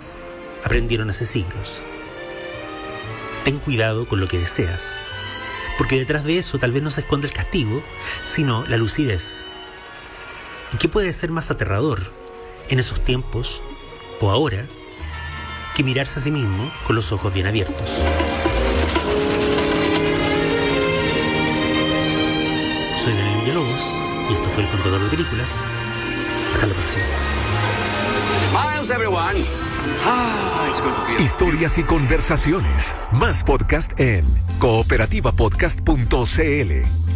demás aprendieron hace siglos. Ten cuidado con lo que deseas, porque detrás de eso tal vez no se esconde el castigo, sino la lucidez. ¿Y qué puede ser más aterrador en esos tiempos, o ahora, que mirarse a sí mismo con los ojos bien abiertos? Soy Daniel Villalobos y esto fue El Contador de Películas. Hasta la próxima. Smiles, everyone. It's good to be Historias y conversaciones. Más podcast en cooperativapodcast.cl.